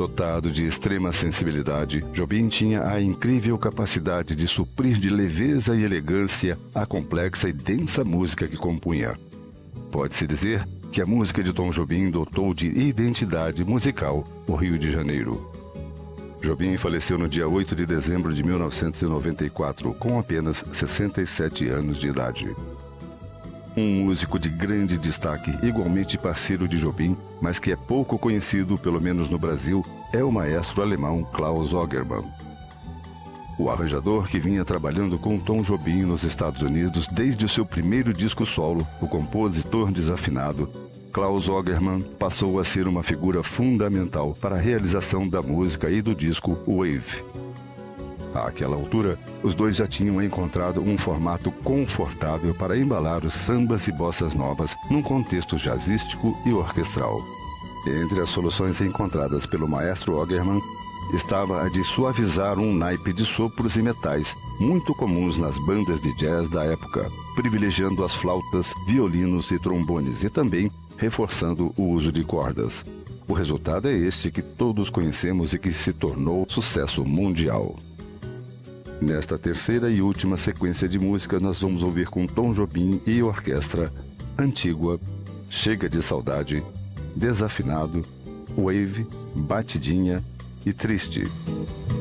Dotado de extrema sensibilidade, Jobim tinha a incrível capacidade de suprir de leveza e elegância a complexa e densa música que compunha. Pode-se dizer que a música de Tom Jobim dotou de identidade musical o Rio de Janeiro. Jobim faleceu no dia 8 de dezembro de 1994, com apenas 67 anos de idade. Um músico de grande destaque, igualmente parceiro de Jobim, mas que é pouco conhecido, pelo menos no Brasil, é o maestro alemão Klaus Ogerman. O arranjador que vinha trabalhando com Tom Jobim nos Estados Unidos desde o seu primeiro disco solo, o compositor desafinado, Klaus Ogerman passou a ser uma figura fundamental para a realização da música e do disco Wave. Àquela altura, os dois já tinham encontrado um formato confortável para embalar os sambas e bossas novas num contexto jazzístico e orquestral. Entre as soluções encontradas pelo maestro Ogerman estava a de suavizar um naipe de sopros e metais muito comuns nas bandas de jazz da época, privilegiando as flautas, violinos e trombones e também reforçando o uso de cordas. O resultado é este que todos conhecemos e que se tornou sucesso mundial. Nesta terceira e última sequência de música, nós vamos ouvir com Tom Jobim e orquestra Antígua, Chega de Saudade, Desafinado, Wave, Batidinha e Triste.